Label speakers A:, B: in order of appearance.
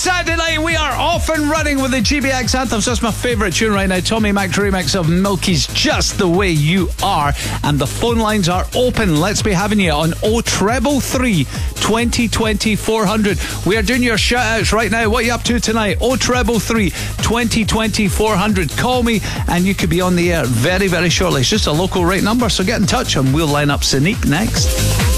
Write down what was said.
A: Saturday night, we are off and running with the GBX anthems. That's my favourite tune right now. Tommy Mac remix of Milky's Just the Way You Are. And the phone lines are open. Let's be having you on 0333 2020 400. We are doing your shout outs right now. What are you up to tonight? 0333 2020 400. Call me and you could be on the air very, very shortly. It's just a local rate number, so get in touch and we'll line up Sonique next.